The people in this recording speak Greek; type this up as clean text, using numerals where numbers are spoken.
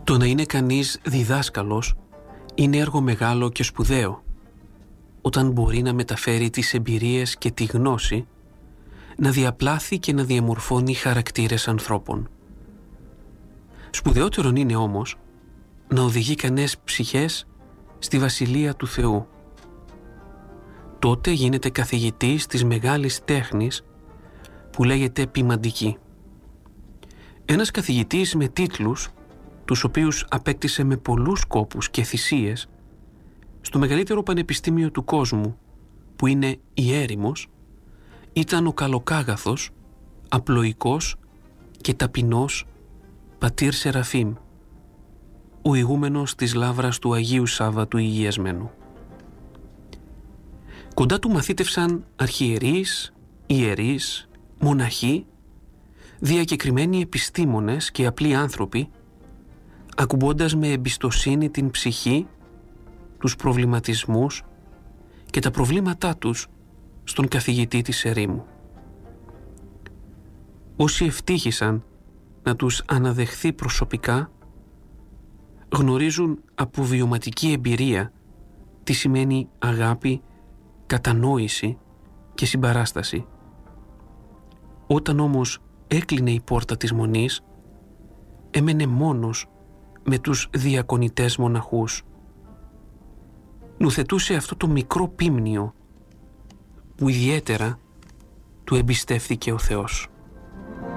Το να είναι κανείς διδάσκαλος είναι έργο μεγάλο και σπουδαίο, όταν μπορεί να μεταφέρει τις εμπειρίες και τη γνώση, να διαπλάθει και να διαμορφώνει χαρακτήρες ανθρώπων. Σπουδαιότερον είναι όμως να οδηγεί κανές ψυχές στη Βασιλεία του Θεού. Τότε γίνεται καθηγητής της μεγάλης τέχνης που λέγεται ποιμαντική. Ένας καθηγητής με τίτλους, τους οποίους απέκτησε με πολλούς κόπους και θυσίες, στο μεγαλύτερο πανεπιστήμιο του κόσμου, που είναι η έρημος, ήταν ο καλοκάγαθος, απλοϊκός και ταπεινός πατήρ Σεραφείμ, ο ηγούμενος της λάβρας του Αγίου Σάββατου Υγιασμένου. Κοντά του μαθήτευσαν αρχιερείς, ιερείς, μοναχοί, διακεκριμένοι επιστήμονες και απλοί άνθρωποι, ακουμπώντας με εμπιστοσύνη την ψυχή, τους προβληματισμούς και τα προβλήματά τους στον καθηγητή της ερήμου. Όσοι ευτύχησαν να τους αναδεχθεί προσωπικά, γνωρίζουν από βιωματική εμπειρία τι σημαίνει αγάπη, κατανόηση και συμπαράσταση. Όταν όμως έκλεινε η πόρτα της μονής, έμενε μόνος με τους διακονητές μοναχούς. Νουθετούσε αυτό το μικρό πίμνιο που ιδιαίτερα του εμπιστεύθηκε ο Θεός.